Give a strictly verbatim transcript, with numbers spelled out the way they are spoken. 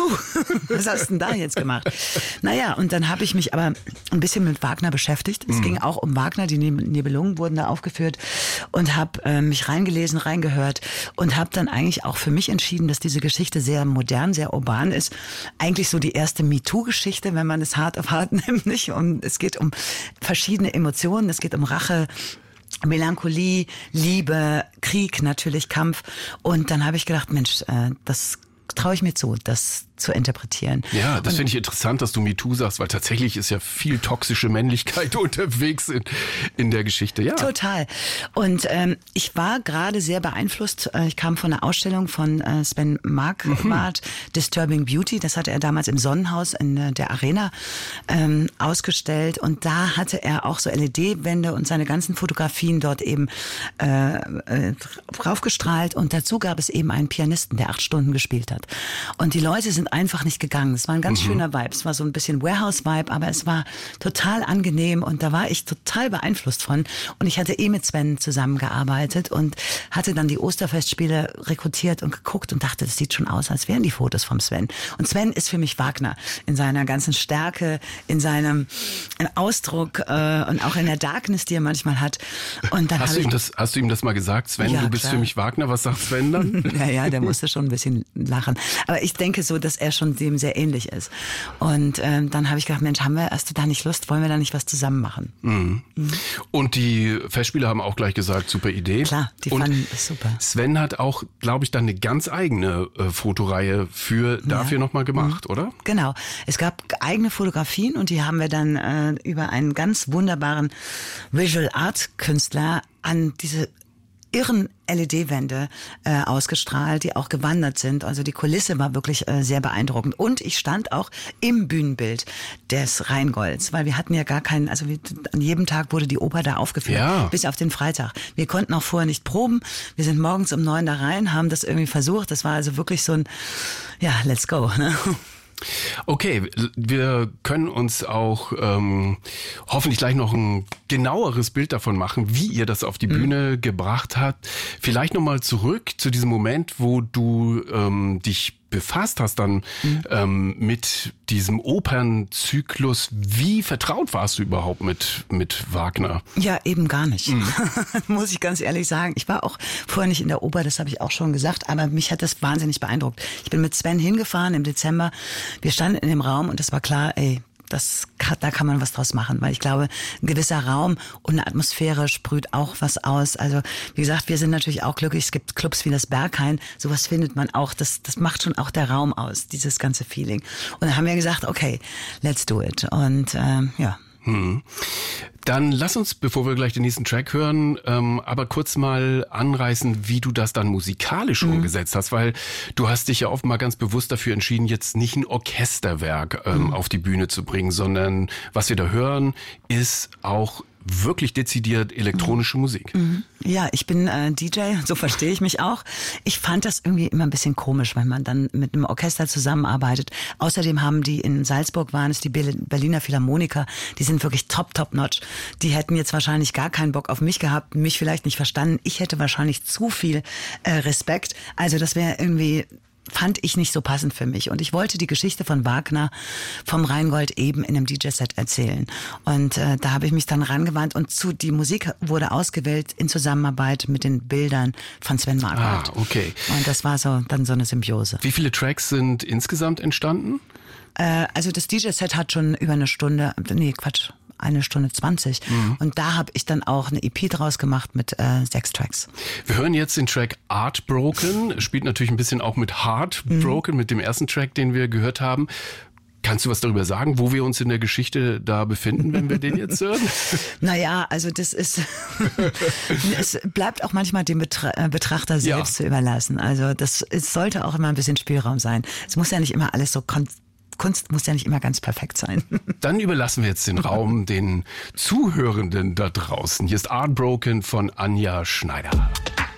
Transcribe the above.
was hast du denn da jetzt gemacht? Naja, und dann habe ich mich aber ein bisschen mit Wagner beschäftigt. Es mhm. ging auch um Wagner, die Nibelungen wurden da aufgeführt und habe äh, mich reingelesen, reingehört und habe dann eigentlich auch für mich entschieden, dass diese Geschichte sehr modern, sehr urban ist. Eigentlich so die erste MeToo-Geschichte, wenn man es hart auf hart nimmt, nicht? Und es geht um verschiedene Emotionen, es geht um Rache, Melancholie, Liebe, Krieg, natürlich Kampf. Und dann habe ich gedacht, Mensch, äh, das traue ich mir zu, das zu interpretieren. Ja, das finde ich interessant, dass du MeToo sagst, weil tatsächlich ist ja viel toxische Männlichkeit unterwegs in, in der Geschichte. Ja. Total. Und ähm, ich war gerade sehr beeinflusst. Ich kam von einer Ausstellung von äh, Sven Marquardt, mhm. Disturbing Beauty. Das hatte er damals im Sonnenhaus in äh, der Arena ähm, ausgestellt. Und da hatte er auch so L E D-Wände und seine ganzen Fotografien dort eben äh, äh, draufgestrahlt. Und dazu gab es eben einen Pianisten, der acht Stunden gespielt hat. Und die Leute sind einfach nicht gegangen. Es war ein ganz mhm. schöner Vibe. Es war so ein bisschen Warehouse-Vibe, aber es war total angenehm und da war ich total beeinflusst von. Und ich hatte eh mit Sven zusammengearbeitet und hatte dann die Osterfestspiele rekrutiert und geguckt und dachte, das sieht schon aus, als wären die Fotos vom Sven. Und Sven ist für mich Wagner in seiner ganzen Stärke, in seinem Ausdruck äh, und auch in der Darkness, die er manchmal hat. Und dann hast, du ich, ihm das, hast du ihm das mal gesagt, Sven, ja, du bist klar. für mich Wagner? Was sagt Sven dann? ja, ja, der musste schon ein bisschen lachen. Aber ich denke so, dass er schon dem sehr ähnlich ist. Und ähm, dann habe ich gedacht, Mensch, haben wir, hast du da nicht Lust? Wollen wir da nicht was zusammen machen? Mhm. Mhm. Und die Festspiele haben auch gleich gesagt, super Idee. Klar, die und fanden es super. Sven hat auch, glaube ich, dann eine ganz eigene äh, Fotoreihe für dafür ja. nochmal gemacht, mhm. oder? Genau. Es gab eigene Fotografien und die haben wir dann äh, über einen ganz wunderbaren Visual Art Künstler an diese irren L E D-Wände äh, ausgestrahlt, die auch gewandert sind. Also die Kulisse war wirklich äh, sehr beeindruckend. Und ich stand auch im Bühnenbild des Rheingolds, weil wir hatten ja gar keinen, also wir, an jedem Tag wurde die Oper da aufgeführt, ja. bis auf den Freitag. Wir konnten auch vorher nicht proben. Wir sind morgens um neun da rein, haben das irgendwie versucht. Das war also wirklich so ein, ja, let's go, ne? Okay, wir können uns auch ähm, hoffentlich gleich noch ein genaueres Bild davon machen, wie ihr das auf die Bühne mhm. gebracht habt. Vielleicht nochmal zurück zu diesem Moment, wo du ähm, dich befasst hast dann mhm. ähm, mit diesem Opernzyklus. Wie vertraut warst du überhaupt mit mit Wagner? Ja, eben gar nicht. Mhm. Muss ich ganz ehrlich sagen. Ich war auch vorher nicht in der Oper, das habe ich auch schon gesagt, aber mich hat das wahnsinnig beeindruckt. Ich bin mit Sven hingefahren im Dezember. Wir standen in dem Raum und es war klar, ey, das kann, da kann man was draus machen, weil ich glaube, ein gewisser Raum und eine Atmosphäre sprüht auch was aus. Also wie gesagt, wir sind natürlich auch glücklich. Es gibt Clubs wie das Berghain, sowas findet man auch. Das, das macht schon auch der Raum aus, dieses ganze Feeling. Und dann haben wir gesagt, okay, let's do it. Und ähm, ja. Hm. Dann lass uns, bevor wir gleich den nächsten Track hören, ähm, aber kurz mal anreißen, wie du das dann musikalisch mhm. umgesetzt hast, weil du hast dich ja oft mal ganz bewusst dafür entschieden, jetzt nicht ein Orchesterwerk ähm, mhm. auf die Bühne zu bringen, sondern was wir da hören, ist auch wirklich dezidiert elektronische mhm. Musik. Mhm. Ja, ich bin äh, D J, so verstehe ich mich auch. Ich fand das irgendwie immer ein bisschen komisch, wenn man dann mit einem Orchester zusammenarbeitet. Außerdem haben die in Salzburg waren es die Berliner Philharmoniker, die sind wirklich top, top notch. Die hätten jetzt wahrscheinlich gar keinen Bock auf mich gehabt, mich vielleicht nicht verstanden. Ich hätte wahrscheinlich zu viel äh, Respekt. Also das wäre irgendwie, fand ich nicht so passend für mich. Und ich wollte die Geschichte von Wagner vom Rheingold eben in einem D J-Set erzählen. Und äh, da habe ich mich dann rangewandt und zu die Musik wurde ausgewählt in Zusammenarbeit mit den Bildern von Sven Marquardt. Ah, okay. Und das war so dann so eine Symbiose. Wie viele Tracks sind insgesamt entstanden? Äh, also das D J-Set hat schon über eine Stunde, nee, Quatsch, eine Stunde zwanzig. Mhm. Und da habe ich dann auch eine E P draus gemacht mit äh, sechs Tracks. Wir hören jetzt den Track Heartbroken. Spielt natürlich ein bisschen auch mit Heartbroken, mhm. mit dem ersten Track, den wir gehört haben. Kannst du was darüber sagen, wo wir uns in der Geschichte da befinden, wenn wir den jetzt hören? Naja, also das ist, es bleibt auch manchmal dem Betra- Betrachter selbst ja. zu überlassen. Also das es sollte auch immer ein bisschen Spielraum sein. Es muss ja nicht immer alles so kon- Kunst muss ja nicht immer ganz perfekt sein. Dann überlassen wir jetzt den Raum den Zuhörenden da draußen. Hier ist Heartbroken von Anja Schneider.